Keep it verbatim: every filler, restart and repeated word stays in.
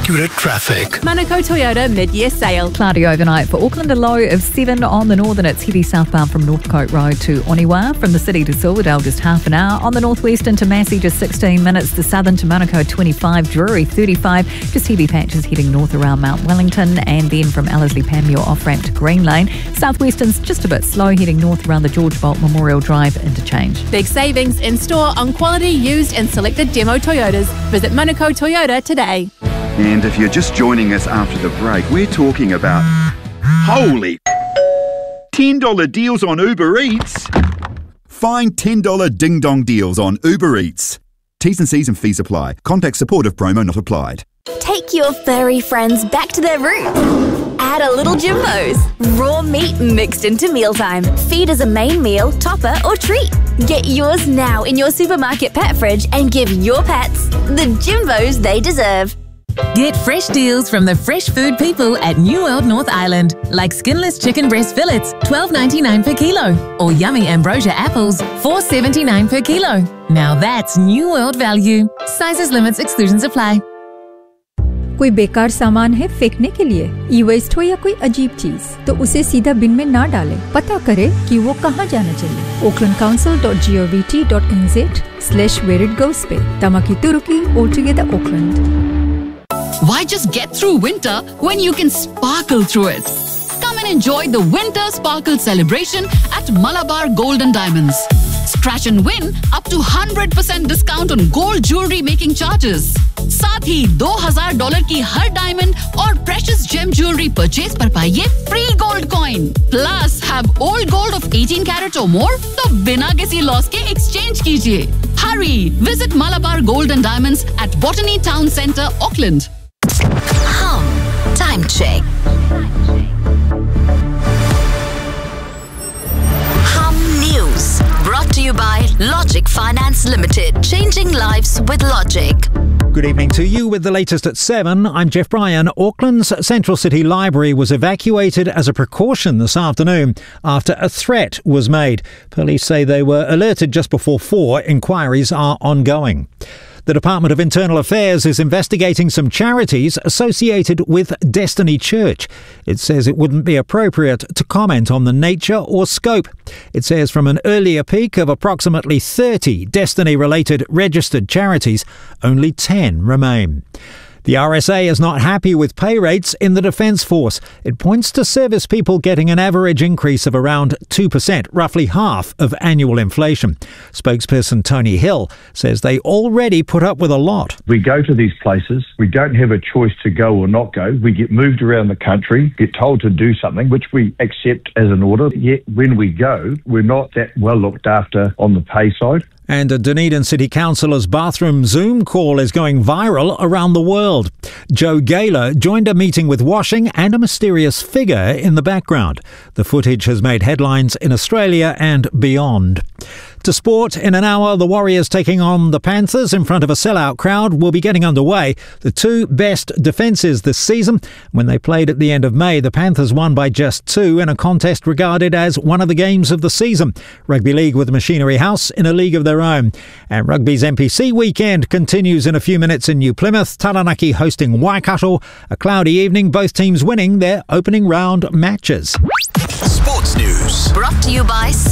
accurate traffic. Manukau Toyota mid-year sale. Cloudy overnight for Auckland, a low of seven on the northern. It's heavy southbound from Northcote Road to Oniwa. From the city to Silverdale, just half an hour. On the northwestern to Massey, just sixteen minutes. The southern to Manukau, twenty-five. Drury, thirty-five. Just heavy patches heading north around Mount Wellington. And then from Ellerslie Panmure off-ramp to Green Lane. Southwestern's just a bit slow heading north around the George Bolt Memorial Drive interchange. Big savings in store on quality used and selected demo Toyotas. Visit Manukau Toyota today. And if you're just joining us after the break, we're talking about holy ten dollar deals on Uber Eats. Find ten dollar ding-dong deals on Uber Eats. T's and C's and fees apply. Contact support if promo not applied. Take your furry friends back to their roots. Add a little Jimbo's. Raw meat mixed into mealtime. Feed as a main meal, topper or treat. Get yours now in your supermarket pet fridge and give your pets the Jimbo's they deserve. Get fresh deals from the fresh food people at New World North Island, like skinless chicken breast fillets, twelve ninety-nine per kilo, or yummy ambrosia apples, four seventy-nine per kilo. Now that's New World value. Sizes, limits, exclusions apply. कोई बेकार सामान है फेंकने के लिए, ई waste हो या कोई अजीब चीज, तो उसे सीधा बिन में ना डालें। पता करें कि वो कहाँ जाना चाहिए। oakland council dot govt dot n z slash where it goes पे Tamaki Turuki all together Auckland. Why just get through winter when you can sparkle through it? Come and enjoy the Winter Sparkle celebration at Malabar Gold and Diamonds. Scratch and win up to one hundred percent discount on gold jewelry making charges. साथ ही दो हज़ार dollar की हर diamond और precious GeM jewellery purchase पर पाइए free gold coin. Plus have old gold of eighteen carat और मोर तो बिना किसी लॉस के एक्सचेंज कीजिए. Hurry! Visit Malabar Gold and Diamonds at Botany Town Centre, Auckland. Hum. Time check. Hum News. Brought to you by Logic Finance Limited. Changing lives with Logic. Good evening to you with the latest at seven. I'm Jeff Bryan. Auckland's Central City Library was evacuated as a precaution this afternoon after a threat was made. Police say they were alerted just before four. Inquiries are ongoing. The Department of Internal Affairs is investigating some charities associated with Destiny Church. It says it wouldn't be appropriate to comment on the nature or scope. It says from an earlier peak of approximately thirty Destiny-related registered charities, only ten remain. The R S A is not happy with pay rates in the Defence Force. It points to service people getting an average increase of around two percent, roughly half of annual inflation. Spokesperson Tony Hill says they already put up with a lot. We go to these places, we don't have a choice to go or not go. We get moved around the country, get told to do something, which we accept as an order. Yet when we go, we're not that well looked after on the pay side. And a Dunedin City Councillor's bathroom Zoom call is going viral around the world. Joe Gaylor joined a meeting with washing and a mysterious figure in the background. The footage has made headlines in Australia and beyond. To sport, in an hour, the Warriors taking on the Panthers in front of a sellout crowd will be getting underway. The two best defences this season. When they played at the end of May, the Panthers won by just two in a contest regarded as one of the games of the season. Rugby League with Machinery House in a league of their own. And Rugby's N P C weekend continues in a few minutes in New Plymouth. Taranaki hosting Waikato. A cloudy evening, both teams winning their opening round matches. Sports News. Brought to you by